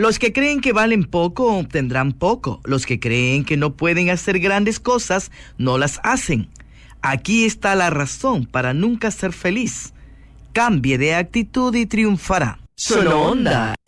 Los que creen que valen poco obtendrán poco. Los que creen que no pueden hacer grandes cosas no las hacen. Aquí está la razón para nunca ser feliz. Cambie de actitud y triunfará. Sononda.